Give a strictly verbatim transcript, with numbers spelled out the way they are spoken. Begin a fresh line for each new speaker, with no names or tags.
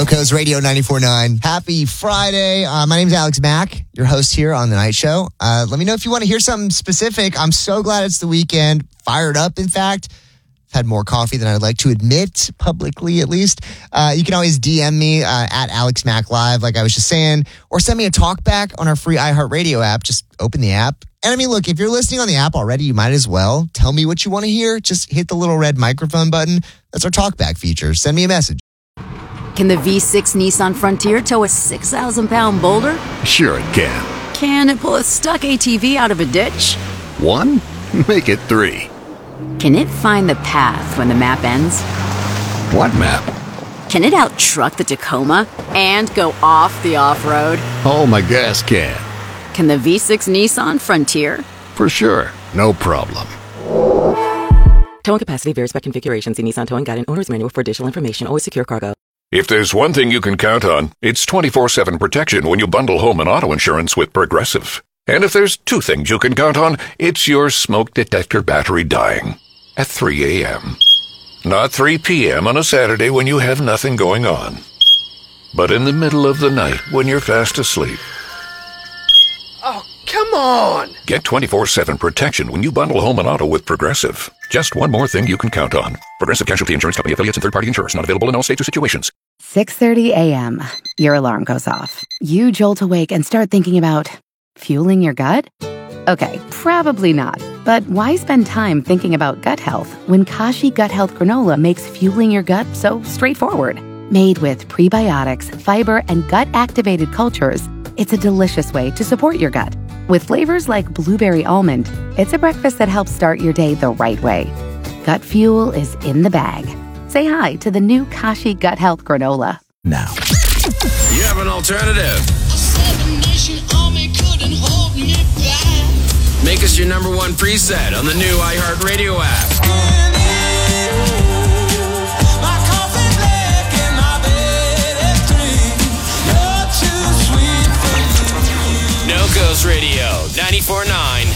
NoCo's Radio ninety-four point nine. Happy Friday. Uh, my name's Alex Mack, your host here on The Night Show. Uh, let me know if you want to hear something specific. I'm so glad it's the weekend. Fired up, in fact. I've had more coffee than I'd like to admit, publicly at least. Uh, you can always D M me uh, at Alex Mack Live, like I was just saying, or send me a talk back on our free iHeartRadio app. Just open the app. And I mean, look, if you're listening on the app already, you might as well tell me what you want to hear. Just hit the little red microphone button. That's our talkback feature. Send me a message.
Can the V six Nissan Frontier tow a six thousand pound boulder?
Sure it can.
Can it pull a stuck A T V out of a ditch?
One? Make it three.
Can it find the path when the map ends?
What map?
Can it out-truck the Tacoma and go off the off-road?
Oh, my gas can.
Can the V six Nissan Frontier?
For sure. No problem.
Towing capacity varies by configuration. See Nissan Towing Guide and Owner's Manual for additional information. Always secure cargo.
If there's one thing you can count on, it's twenty-four seven protection when you bundle home and auto insurance with Progressive. And if there's two things you can count on, it's your smoke detector battery dying at three a.m. Not three p.m. on a Saturday when you have nothing going on, but in the middle of the night when you're fast asleep.
Oh, come on!
Get twenty-four seven protection when you bundle home and auto with Progressive. Just one more thing you can count on. Progressive Casualty Insurance Company, affiliates, and third-party insurers. Not available in all states or situations.
six thirty a.m. Your alarm goes off. You jolt awake and start thinking about fueling your gut? Okay, probably not. But why spend time thinking about gut health when Kashi Gut Health Granola makes fueling your gut so straightforward? Made with prebiotics, fiber, and gut-activated cultures, it's a delicious way to support your gut. With flavors like blueberry almond, it's a breakfast that helps start your day the right way. Gut fuel is in the bag. Say hi to the new Kashi Gut Health Granola.
Now.
You have an alternative. Make us your number one preset on the new iHeartRadio app. NoCo's Radio ninety-four point nine.